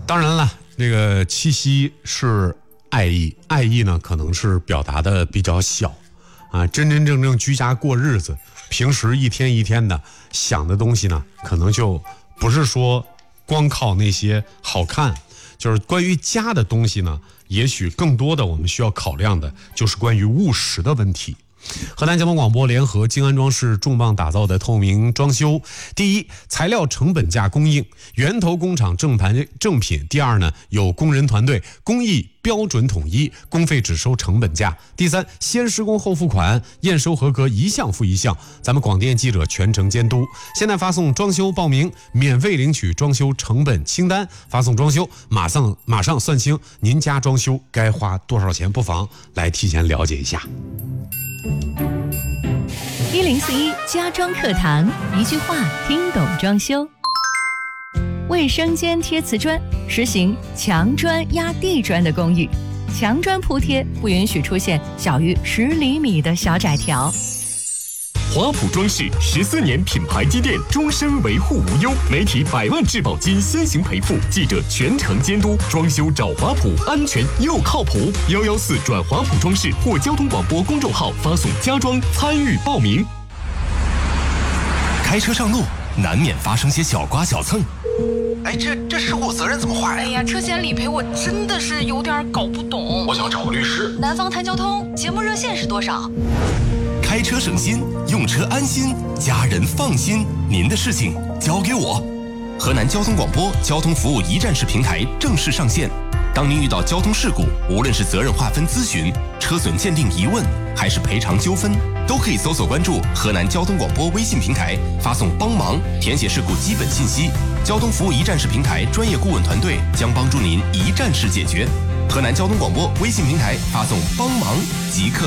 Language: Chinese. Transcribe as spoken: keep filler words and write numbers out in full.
当然了，这个七夕是爱意，爱意呢可能是表达的比较小啊，真真正正居家过日子，平时一天一天的想的东西呢，可能就不是说光靠那些好看，就是关于家的东西呢，也许更多的我们需要考量的就是关于务实的问题。河南交通广播联合静安装饰重磅打造的透明装修，第一，材料成本价供应，源头工厂正盘正品；第二呢，有工人团队，工艺标准统一，工费只收成本价；第三，先施工后付款，验收合格一项付一项，咱们广电记者全程监督。现在发送装修报名，免费领取装修成本清单，发送装修，马上马上算清您家装修该花多少钱，不妨来提前了解一下。 一零四一家装课堂，一句话听懂装修。卫生间贴瓷砖实行墙砖压地砖的公寓，墙砖铺贴不允许出现小于十厘米的小窄条。 华普装饰十四年品牌积淀，终身维护无忧，媒体百万质保金先行赔付，记者全程监督，装修找华普，安全又靠谱。幺幺四转华普装饰或交通广播公众号发送家装参与报名。 开车上路难免发生些小刮小蹭， 哎，这这事故责任怎么划呀？ 哎呀，车险理赔我真的是有点搞不懂。 我想找个律师。 南方谈交通节目热线是多少？ 开车省心，用车安心，家人放心，您的事情交给我。河南交通广播交通服务一站式平台正式上线。当您遇到交通事故，无论是责任划分咨询、车损鉴定疑问，还是赔偿纠纷，都可以搜索关注河南交通广播微信平台，发送帮忙，填写事故基本信息。交通服务一站式平台专业顾问团队将帮助您一站式解决。河南交通广播微信平台发送帮忙即可